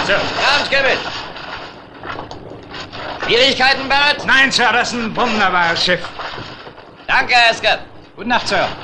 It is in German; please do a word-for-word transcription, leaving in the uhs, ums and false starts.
Sir. Abend, Captain. Schwierigkeiten, Barrett? Nein, Sir, das ist ein wunderbares Schiff. Danke, Escap. Gute Nacht, Sir.